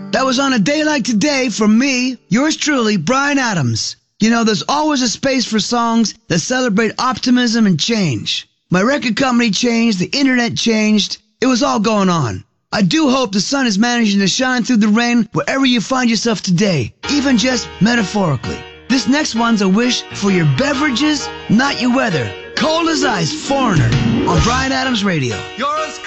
That was On a Day Like Today from me, yours truly, Bryan Adams. You know, there's always a space for songs that celebrate optimism and change. My record company changed, the internet changed, it was all going on. I do hope the sun is managing to shine through the rain wherever you find yourself today, even just metaphorically. This next one's a wish for your beverages, not your weather. Cold as Ice, Foreigner, on Bryan Adams Radio. You're as